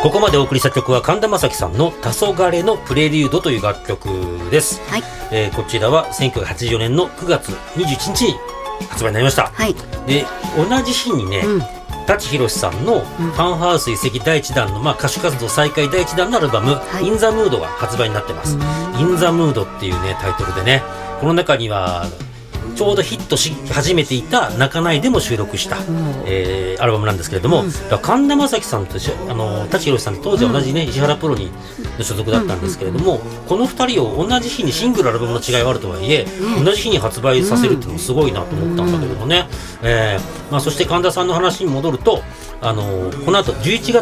ここまでお送りした曲は神田正輝さんの黄昏のプレリュードという楽曲です、はい。こちらは1984年の9月21日に発売になりました、はい。で同じ日にね、舘ひろしさんのファンハウス移籍第1弾の、歌手活動再開第1弾のアルバム、はい、インザムードが発売になってます。インザムードっていうねタイトルでね、この中にはちょうどヒットし始めていた泣かないでも収録した、アルバムなんですけれども、神田正輝さんと舘ひろしさんと当時は同じね、石原プロにの所属だったんですけれども、この2人を同じ日にシングルアルバムの違いはあるとはいえ、同じ日に発売させるっていうのもすごいなと思ったんだけどもね、そして神田さんの話に戻ると、この後11月